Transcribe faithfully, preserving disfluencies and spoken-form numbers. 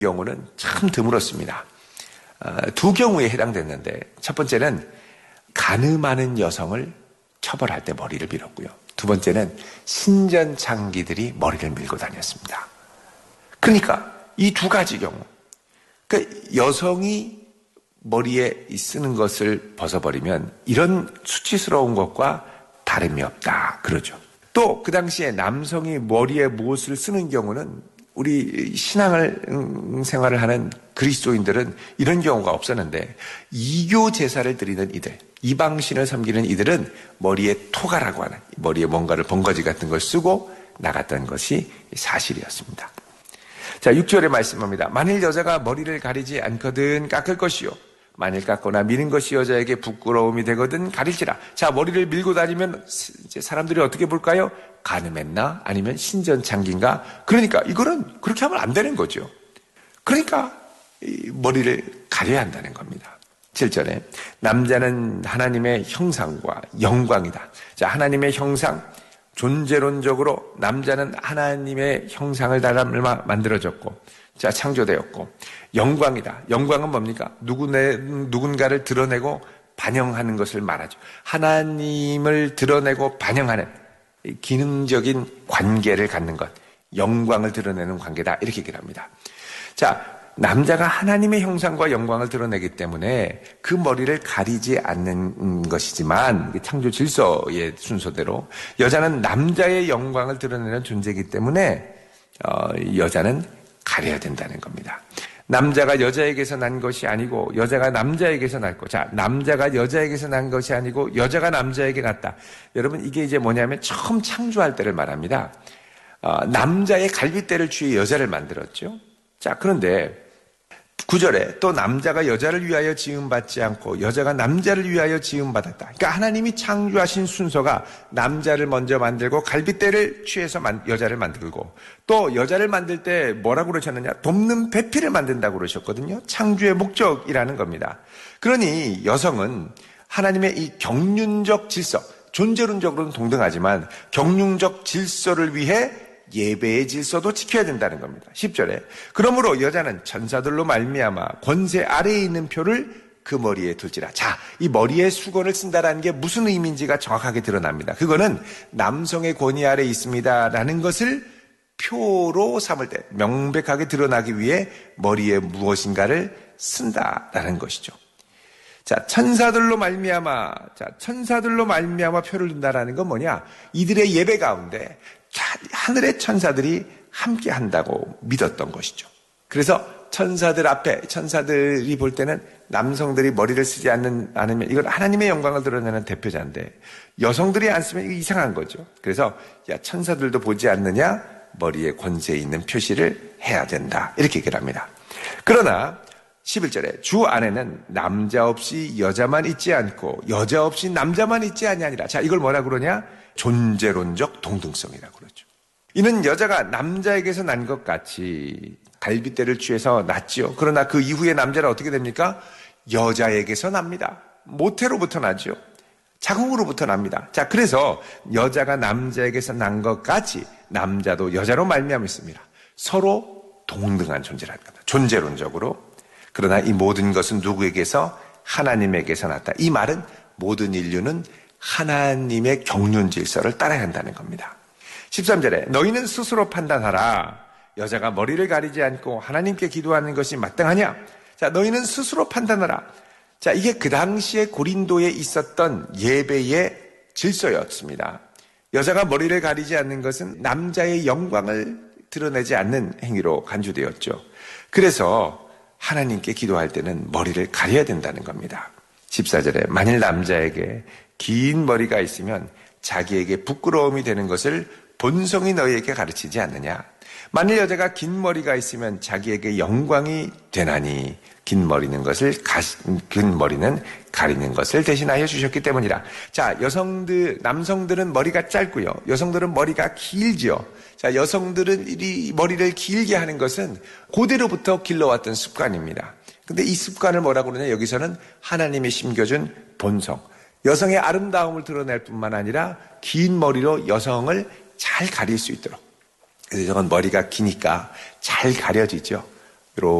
경우는 참 드물었습니다. 두 경우에 해당됐는데 첫 번째는 가늠하는 여성을 처벌할 때 머리를 밀었고요. 두 번째는 신전장기들이 머리를 밀고 다녔습니다. 그러니까 이 두 가지 경우, 그러니까 여성이 머리에 쓰는 것을 벗어버리면 이런 수치스러운 것과 다름이 없다 그러죠. 또 그 당시에 남성이 머리에 무엇을 쓰는 경우는 우리 신앙을 생활을 하는 그리스도인들은 이런 경우가 없었는데 이교 제사를 드리는 이들, 이방신을 섬기는 이들은 머리에 토가라고 하는 머리에 뭔가를 번거지 같은 걸 쓰고 나갔던 것이 사실이었습니다. 자, 육 절에 말씀합니다. 만일 여자가 머리를 가리지 않거든 깎을 것이요 만일 깎거나 미는 것이 여자에게 부끄러움이 되거든 가릴지라. 자, 머리를 밀고 다니면 이제 사람들이 어떻게 볼까요? 가늠했나? 아니면 신전장기인가? 그러니까 이거는 그렇게 하면 안 되는 거죠. 그러니까 이 머리를 가려야 한다는 겁니다. 칠 절에 남자는 하나님의 형상과 영광이다. 자, 하나님의 형상, 존재론적으로 남자는 하나님의 형상을 따라 만들어졌고, 자, 창조되었고, 영광이다. 영광은 뭡니까? 누구네, 누군가를 드러내고 반영하는 것을 말하죠. 하나님을 드러내고 반영하는 기능적인 관계를 갖는 것, 영광을 드러내는 관계다. 이렇게 얘기를 합니다. 자, 남자가 하나님의 형상과 영광을 드러내기 때문에 그 머리를 가리지 않는 것이지만 창조 질서의 순서대로 여자는 남자의 영광을 드러내는 존재이기 때문에 어, 여자는 가려야 된다는 겁니다. 남자가 여자에게서 난 것이 아니고 여자가 남자에게서 났고, 자, 남자가 여자에게서 난 것이 아니고 여자가 남자에게 났다. 여러분, 이게 이제 뭐냐면 처음 창조할 때를 말합니다. 어, 남자의 갈빗대를 취해 여자를 만들었죠. 자, 그런데 구 절에 또 남자가 여자를 위하여 지음받지 않고 여자가 남자를 위하여 지음받았다. 그러니까 하나님이 창조하신 순서가 남자를 먼저 만들고 갈빗대를 취해서 여자를 만들고, 또 여자를 만들 때 뭐라고 그러셨느냐? 돕는 배필을 만든다고 그러셨거든요. 창조의 목적이라는 겁니다. 그러니 여성은 하나님의 이 경륜적 질서, 존재론적으로는 동등하지만 경륜적 질서를 위해 예배의 질서도 지켜야 된다는 겁니다. 십 절에 그러므로 여자는 천사들로 말미암아 권세 아래에 있는 표를 그 머리에 둘지라. 자, 이 머리에 수건을 쓴다라는 게 무슨 의미인지가 정확하게 드러납니다. 그거는 남성의 권위 아래에 있습니다라는 것을 표로 삼을 때 명백하게 드러나기 위해 머리에 무엇인가를 쓴다라는 것이죠. 자, 천사들로 말미암아, 자, 천사들로 말미암아 표를 둔다라는 건 뭐냐? 이들의 예배 가운데 하늘의 천사들이 함께 한다고 믿었던 것이죠. 그래서 천사들 앞에, 천사들이 볼 때는 남성들이 머리를 쓰지 않는, 않으면 이건 하나님의 영광을 드러내는 대표자인데 여성들이 안 쓰면 이거 이상한 거죠. 그래서 야, 천사들도 보지 않느냐? 머리에 권세 있는 표시를 해야 된다. 이렇게 얘기를 합니다. 그러나 십일 절에 주 안에는 남자 없이 여자만 있지 않고 여자 없이 남자만 있지 아니하니라. 자, 이걸 뭐라 그러냐? 존재론적 동등성이라고 그러죠. 이는 여자가 남자에게서 난 것 같이 갈빗대를 취해서 났지요. 그러나 그 이후에 남자는 어떻게 됩니까? 여자에게서 납니다. 모태로부터 나죠. 자궁으로부터 납니다. 자, 그래서 여자가 남자에게서 난 것 같이 남자도 여자로 말미암아 있습니다. 서로 동등한 존재라는 겁니다. 존재론적으로. 그러나 이 모든 것은 누구에게서? 하나님에게서 났다. 이 말은 모든 인류는 하나님의 경륜 질서를 따라야 한다는 겁니다. 십삼 절에 너희는 스스로 판단하라. 여자가 머리를 가리지 않고 하나님께 기도하는 것이 마땅하냐? 자, 너희는 스스로 판단하라. 자, 이게 그 당시에 고린도에 있었던 예배의 질서였습니다. 여자가 머리를 가리지 않는 것은 남자의 영광을 드러내지 않는 행위로 간주되었죠. 그래서 하나님께 기도할 때는 머리를 가려야 된다는 겁니다. 십사 절에 만일 남자에게 긴 머리가 있으면 자기에게 부끄러움이 되는 것을 본성이 너희에게 가르치지 않느냐. 만일 여자가 긴 머리가 있으면 자기에게 영광이 되나니 긴 머리는 것을 긴 머리는 가리는 것을 대신하여 주셨기 때문이라. 자, 여성들 남성들은 머리가 짧고요. 여성들은 머리가 길죠. 자, 여성들은 이 머리를 길게 하는 것은 고대로부터 길러왔던 습관입니다. 근데 이 습관을 뭐라고 그러냐? 여기서는 하나님이 심겨준 본성. 여성의 아름다움을 드러낼 뿐만 아니라 긴 머리로 여성을 잘 가릴 수 있도록. 그래서 저건 머리가 기니까 잘 가려지죠.